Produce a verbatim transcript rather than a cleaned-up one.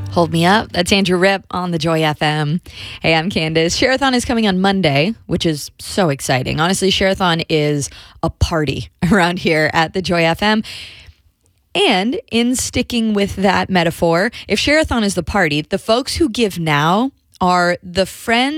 Hold Me Up. That's Andrew Ripp on the Joy F M. Hey, I'm Candace. Share-a-thon is coming on Monday, which is so exciting. Honestly, Share-a-thon is a party around here at the Joy F M. And in sticking with that metaphor, if Share-a-thon is the party, the folks who give now are the friends